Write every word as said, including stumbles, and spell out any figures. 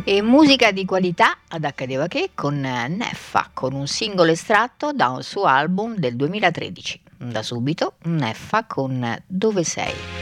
E musica di qualità ad acca di Vaché con Neffa, con un singolo estratto da un suo album del duemilatredici. Da subito Neffa con Dove sei.